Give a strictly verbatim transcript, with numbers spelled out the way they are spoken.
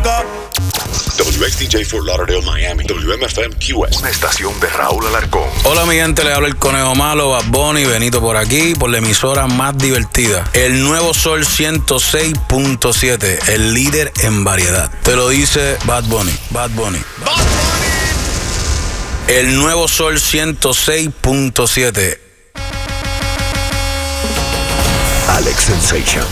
loco. W X T J Fort Lauderdale, Miami. W M F M Q S. Una estación de Raúl Alarcón. Hola, mi gente, le habla el Conejo Malo, Bad Bunny, Benito por aquí, por la emisora más divertida. El Nuevo Sol ciento seis punto siete, el líder en variedad. Te lo dice Bad Bunny, Bad Bunny. Bad Bunny. El Nuevo Sol ciento seis punto siete. Alex Sensation.